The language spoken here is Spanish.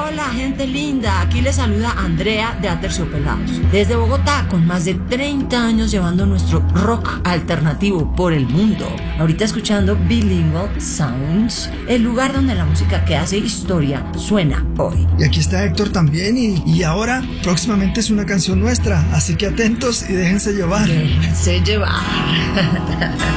Hola, gente linda. Aquí les saluda Andrea de Aterciopelados. Desde Bogotá, con más de 30 años llevando nuestro rock alternativo por el mundo. Ahorita escuchando Bilingual Sounds, el lugar donde la música que hace historia suena hoy. Y aquí está Héctor también. Y ahora, próximamente es una canción nuestra. Así que atentos y déjense llevar. Déjense llevar.